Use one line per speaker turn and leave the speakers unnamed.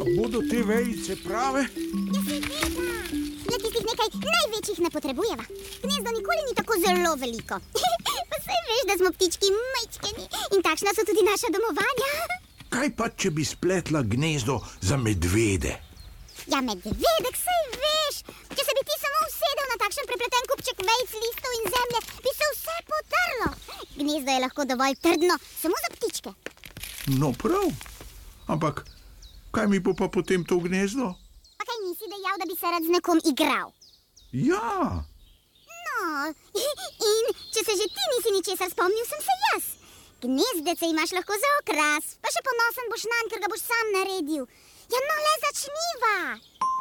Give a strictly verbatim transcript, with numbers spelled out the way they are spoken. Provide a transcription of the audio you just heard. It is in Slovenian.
Bodo te vejice prave?
Ja, seveda. Le tistih nekaj največjih ne potrebujeva. Gnezdo nikoli ni tako zelo veliko. Pa saj veš, da smo ptički majčkeni in takšna so tudi naša domovanja.
Kaj pa, če bi spletla gnezdo za medvede?
Ja, medvedek, saj veš. Če se bi ti samo usedel na takšen prepleten kupček vejic, listov in zemlje, bi se vse potrlo. Gnezdo je lahko dovolj trdno, samo za ptičke.
No prav, ampak kaj mi bo pa potem to gnezdo?
Pa kaj nisi dejal, da bi se rad z nekom igral?
Ja.
No, in če se že ti nisi ničesar spomnil, sem se jaz. Gnezdece imaš lahko za okras, pa še ponosen boš nanj, ker ga boš sam naredil. Ja, no, le začniva.